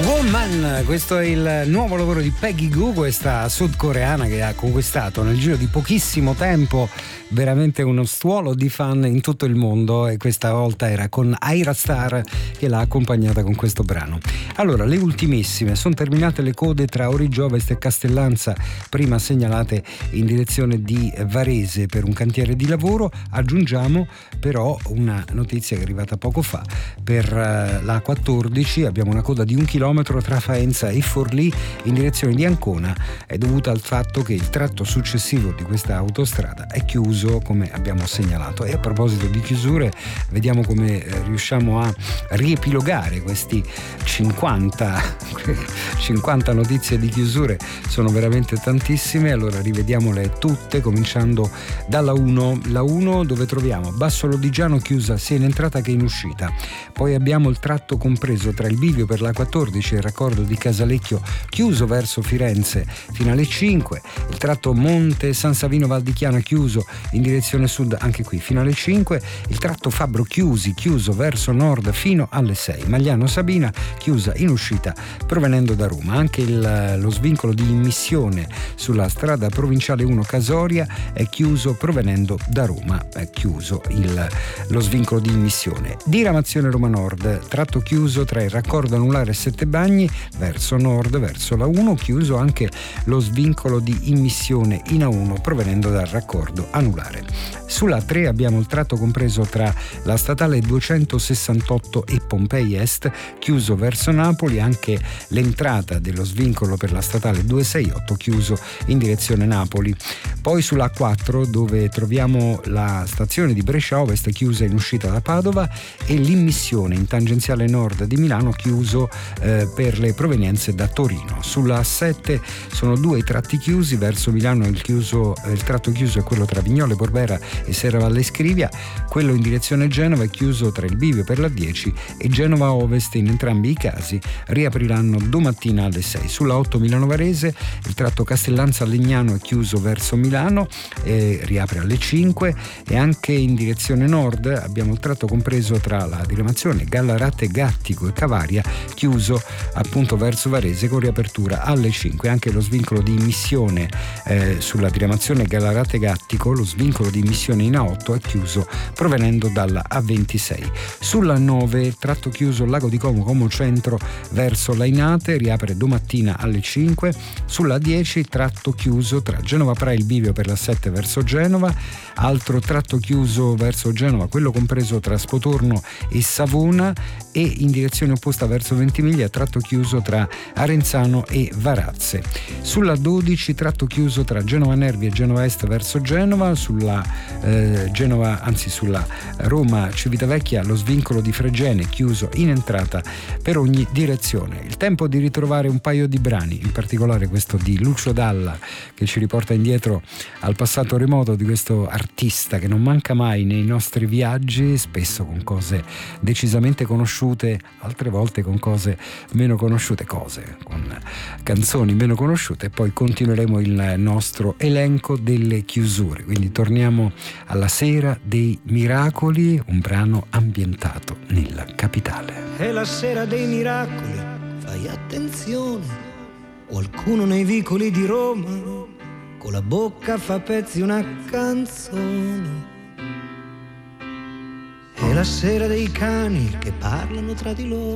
Woman, questo è il nuovo lavoro di Peggy Gou, questa sudcoreana che ha conquistato nel giro di pochissimo tempo veramente uno stuolo di fan in tutto il mondo, e questa volta era con Aira Star che l'ha accompagnata con questo brano. Allora, le ultimissime: sono terminate le code tra Origgio Ovest e Castellanza, prima segnalate in direzione di Varese per un cantiere di lavoro. Aggiungiamo però una notizia che è arrivata poco fa: per la 14 abbiamo una coda di 1 chilometro tra Faenza e Forlì in direzione di Ancona, è dovuta al fatto che il tratto successivo di questa autostrada è chiuso, come abbiamo segnalato. E a proposito di chiusure, vediamo come riusciamo a riepilogare questi 50 notizie di chiusure. Sono veramente tantissime, allora rivediamole tutte, cominciando dalla 1. La 1, dove troviamo Basso Lodigiano chiusa sia in entrata che in uscita. Poi abbiamo il tratto compreso tra il bivio per la 14 e il raccordo di Casalecchio chiuso verso Firenze fino alle 5. Il tratto Monte San Savino Val di Chiana chiuso in direzione sud anche qui fino alle 5. Il tratto Fabbro chiuso verso nord fino alle 6. Magliano Sabina chiusa in uscita provenendo da Roma. Anche lo svincolo di immissione sulla strada provinciale 1 Casoria è chiuso provenendo da Roma. È chiuso lo svincolo di immissione. Diramazione Roma Nord, tratto chiuso tra il raccordo anulare Sette Bagni verso nord verso la 1, chiuso anche lo svincolo di immissione in A1 provenendo dal raccordo anulare. Sulla 3 abbiamo il tratto compreso tra la statale 268 e Pompei Est, chiuso verso Napoli, anche l'entrata dello svincolo per la statale 268 chiuso in direzione Napoli. Poi sulla 4, dove troviamo la stazione di Brescia Ovest chiusa in uscita da Padova, e l'immissione in tangenziale nord di Milano chiuso per le provenienze da Torino. Sulla 7 sono 2 i tratti chiusi verso Milano. Il tratto chiuso è quello tra Vignole Borbera e Serravalle Scrivia. Quello in direzione Genova è chiuso tra il bivio per la 10 e Genova Ovest. In entrambi i casi riapriranno domattina alle 6. Sulla 8 Milano Varese il tratto Castellanza Legnano è chiuso verso Milano e riapre alle 5, e anche in direzione nord abbiamo il tratto compreso tra la diramazione Gallarate Gattico e Cavaria chiuso appunto verso Varese con riapertura alle 5. Anche lo svincolo di immissione sulla diramazione Gallarate Gattico, lo svincolo di immissione in A8 è chiuso provenendo dalla A26. Sulla 9 tratto chiuso Lago di Como Centro verso Lainate, riapre domattina alle 5. Sulla 10 tratto chiuso tra Genova Pra e il bivio per la 7 verso Genova. Altro tratto chiuso verso Genova, quello compreso tra Spotorno e Savona, e in direzione opposta verso Ventimiglia tratto chiuso tra Arenzano e Varazze. Sulla 12 tratto chiuso tra Genova Nervi e Genova Est verso Genova. Sulla Roma Civitavecchia lo svincolo di Fregene chiuso in entrata per ogni direzione. Il tempo di ritrovare un paio di brani, in particolare questo di Lucio Dalla, che ci riporta indietro al passato remoto di questo artista che non manca mai nei nostri viaggi, spesso con cose decisamente conosciute, altre volte con cose meno conosciute, con canzoni meno conosciute. E poi continueremo il nostro elenco delle chiusure, quindi torniamo alla Sera dei Miracoli, un brano ambientato nella capitale. È la sera dei miracoli, fai attenzione, qualcuno nei vicoli di Roma con la bocca fa pezzi una canzone. È la sera dei cani che parlano tra di loro.